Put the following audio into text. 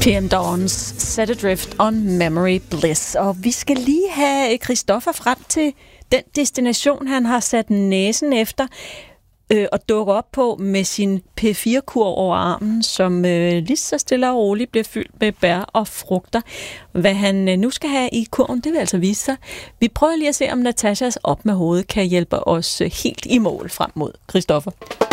PM Dawns Set Adrift on Memory Bliss. Og vi skal lige have Christoffer frem til den destination, han har sat næsen efter og dukker op på med sin P4-kur over armen, som lige så stille og roligt bliver fyldt med bær og frugter. Hvad han nu skal have i kurven, det vil altså vise sig. Vi prøver lige at se, om Natashas op med hovedet kan hjælpe os helt i mål frem mod Christoffer.